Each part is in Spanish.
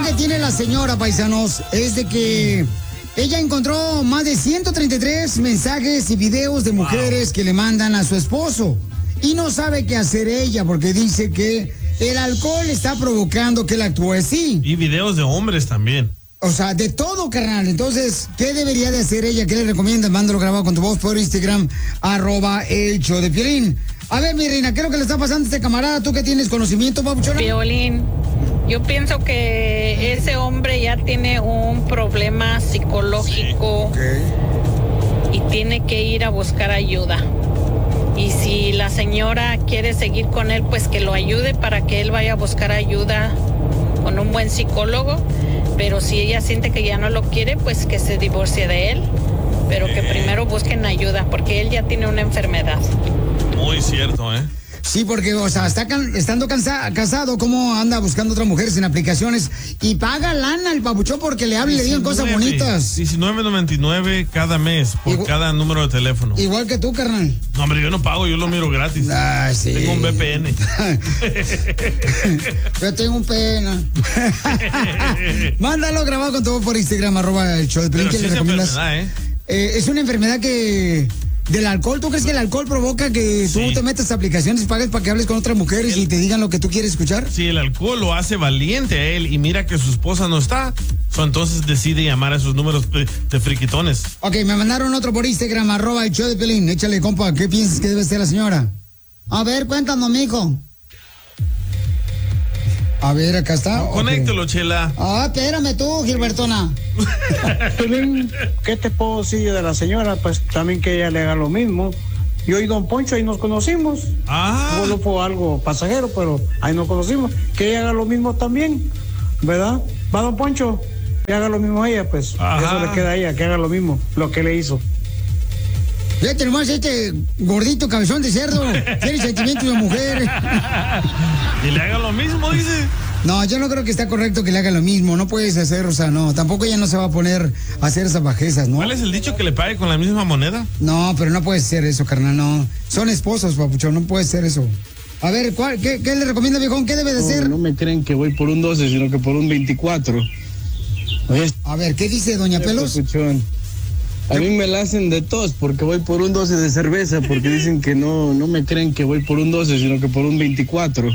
que tiene la señora, paisanos, es de que ella encontró más de 133 mensajes y videos de mujeres que le mandan a su esposo. Y no sabe qué hacer ella porque dice que el alcohol está provocando que él actúe así. Y videos de hombres también. O sea, de todo, carnal. Entonces, ¿qué debería de hacer ella? ¿Qué le recomiendas? Mándalo grabado con tu voz por Instagram, @elshowdepiolín. A ver, mi reina, ¿qué es lo que le está pasando a este camarada? ¿Tú que tienes conocimiento, papuchona? Piolín, yo pienso que ese hombre ya tiene un problema psicológico y tiene que ir a buscar ayuda. Y si la señora quiere seguir con él, pues que lo ayude para que él vaya a buscar ayuda con un buen psicólogo. Pero si ella siente que ya no lo quiere, pues que se divorcie de él. Pero que primero busquen ayuda, porque él ya tiene una enfermedad. Muy cierto, ¿eh? Sí, porque, o sea, estando casado, ¿cómo anda buscando otra mujer sin aplicaciones? Y paga lana el papuchón porque le hablen y le digan cosas bonitas. $19.99 cada mes por cada número de teléfono. Igual que tú, carnal. No, hombre, yo no pago, yo lo miro gratis. Ah, sí. Tengo un VPN. Yo tengo un pena. Mándalo grabado con todo por Instagram, @elshowdepiolín. Pero sí le es recomiendas. enfermedad, Es una enfermedad que... ¿Del alcohol? ¿Tú crees que el alcohol provoca que tú te metas a aplicaciones y pagues para que hables con otras mujeres y te digan lo que tú quieres escuchar? Sí, el alcohol lo hace valiente a él y mira que su esposa no está. Entonces decide llamar a esos números de friquitones. Ok, me mandaron otro por Instagram, @elshowdepiolín. Échale, compa, ¿qué piensas que debe ser la señora? A ver, cuéntanos, mijo. A ver, acá está. No, conéctelo, Chela. Ah, espérame tú, Gilbertona. ¿Qué te puedo decir de la señora? Pues también que ella le haga lo mismo. Yo y don Poncho ahí nos conocimos. Solo fue algo pasajero, pero ahí nos conocimos. Que ella haga lo mismo también, ¿verdad? Va, don Poncho, que haga lo mismo a ella, pues. Eso le queda a ella, que haga lo mismo, lo que le hizo. Fíjate nomás, este gordito cabezón de cerdo tiene sentimientos de mujer. Y le haga lo mismo, dice. No, yo no creo que está correcto que le haga lo mismo. No puedes hacer, o sea, no. Tampoco ella no se va a poner a hacer esas bajezas, ¿no? ¿Cuál es el dicho que le pague con la misma moneda? No, pero no puede ser eso, carnal, no. Son esposos, papuchón, no puede ser eso. A ver, ¿qué le recomienda, viejón? ¿Qué debe de ser? No me creen que voy por un 12, sino que por un 24. A ver, ¿qué dice doña Pelos? Papuchón. A mí me la hacen de tos porque voy por un 12 de cerveza, porque dicen que no me creen que voy por un 12, sino que por un 24.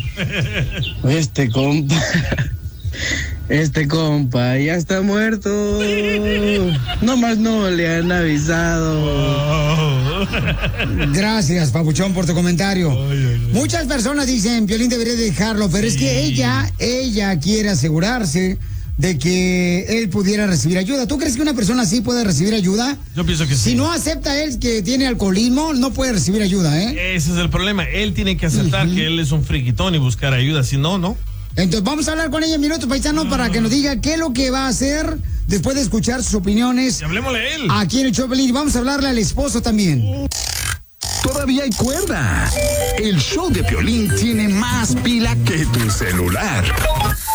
Este compa ya está muerto. Nomás no le han avisado. Gracias, papuchón, por tu comentario. Muchas personas dicen, Piolín debería dejarlo, pero es que ella quiere asegurarse de que él pudiera recibir ayuda. ¿Tú crees que una persona así puede recibir ayuda? Yo pienso que sí. Si no acepta él que tiene alcoholismo, no puede recibir ayuda, ¿eh? Ese es el problema. Él tiene que aceptar que él es un friquitón y buscar ayuda. Si no, no. Entonces vamos a hablar con ella en minutos, paisano, para que nos diga qué es lo que va a hacer después de escuchar sus opiniones. Y hablemosle a él. Aquí en el show de Piolín. Y vamos a hablarle al esposo también. Todavía hay cuerda. El show de Piolín tiene más pila que tu celular.